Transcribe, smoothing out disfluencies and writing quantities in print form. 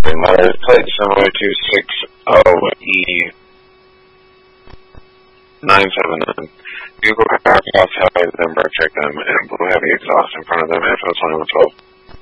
letters, plate similar to 60E979. Vehicle car cross headlights, then brake check them, and blue heavy exhaust in front of them, and for the 2112.